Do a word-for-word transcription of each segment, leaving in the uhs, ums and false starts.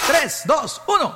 tres, dos, uno.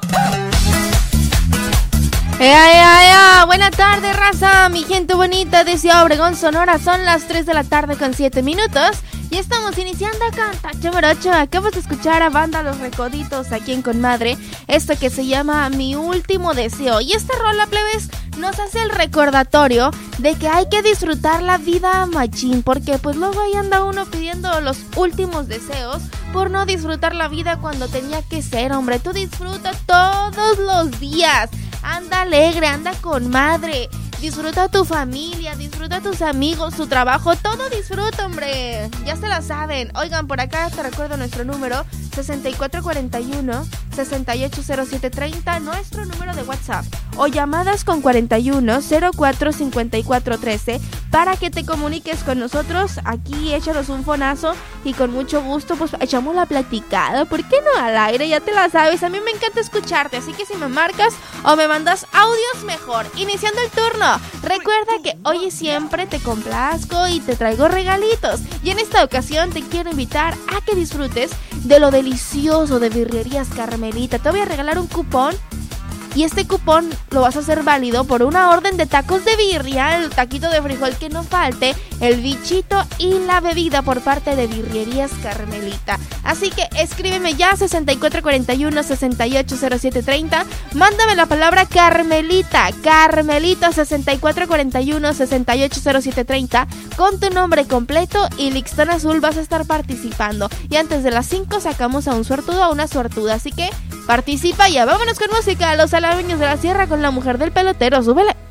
¡Ea, ea, ea! Buena tarde, raza, mi gente bonita de Ciudad Obregón, Sonora. Son las tres de la tarde con siete minutos y estamos iniciando con Tacho Morocho. Acabas de escuchar a Banda Los Recoditos aquí en Conmadre, esto que se llama Mi Último Deseo. Y esta rola, plebes, nos hace el recordatorio de que hay que disfrutar la vida machín, porque pues luego ahí anda uno pidiendo los últimos deseos por no disfrutar la vida cuando tenía que ser. Hombre, tú disfruta todos los días. Anda alegre, anda con madre, disfruta a tu familia, disfruta a tus amigos, tu trabajo, todo disfruta, hombre. Ya se la saben. Oigan, por acá te recuerdo nuestro número sesenta y cuatro cuarenta y uno, sesenta y ocho cero siete treinta, nuestro número de WhatsApp, o llamadas con cuarenta y uno, cero cuatro cincuenta y cuatro trece para que te comuniques con nosotros. Aquí échanos un fonazo y con mucho gusto pues echamos la platicada. ¿Por qué no al aire? Ya te la sabes, a mí me encanta escucharte, así que si me marcas o me mandas audios, mejor. Iniciando el turno, recuerda que hoy y siempre te complazco y te traigo regalitos, y en esta ocasión te quiero invitar a que disfrutes de lo delicioso de Birrerías Carmelita. Te voy a regalar un cupón, y este cupón lo vas a hacer válido por una orden de tacos de birria, el taquito de frijol que no falte, el bichito y la bebida por parte de Birrerías Carmelita. Así que escríbeme ya, sesenta y cuatro cuarenta y uno, sesenta y ocho cero siete treinta. Mándame la palabra Carmelita, Carmelita, sesenta y cuatro cuarenta y uno, sesenta y ocho cero siete treinta, con tu nombre completo y listón azul. Vas a estar participando. Y antes de las cinco sacamos a un suertudo, a una suertuda. Así que participa ya. Vámonos con música. Los alabeños de la sierra con La Mujer del Pelotero. Súbele.